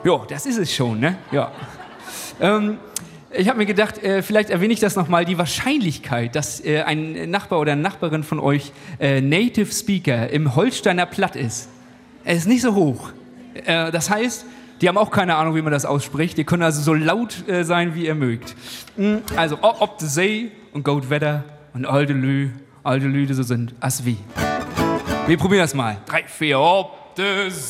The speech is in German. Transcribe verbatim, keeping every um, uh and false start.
Ja, das ist es schon, ne? Ja. ähm, ich habe mir gedacht, äh, vielleicht erwähne ich das nochmal, die Wahrscheinlichkeit, dass äh, ein Nachbar oder eine Nachbarin von euch äh, Native Speaker im Holsteiner Platt ist, er ist nicht so hoch. Äh, das heißt, die haben auch keine Ahnung, wie man das ausspricht. Ihr könnt also so laut äh, sein, wie ihr mögt. Also, ob de See und gut Wetter und alte Lü, alte Lüde so sind, as wie. Wir probieren das mal. Drei, vier, ob de